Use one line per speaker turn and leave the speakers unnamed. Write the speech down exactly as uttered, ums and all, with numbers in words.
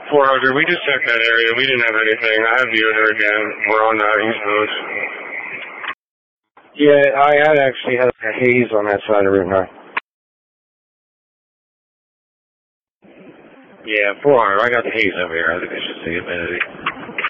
four hundred, we just checked that area. We didn't have anything. I have viewed her again. We're on uh, East Village.
Yeah, I had actually had a haze on that side of Route nine.
Yeah, four hundred. I got the haze over here. I think I should see it, maybe.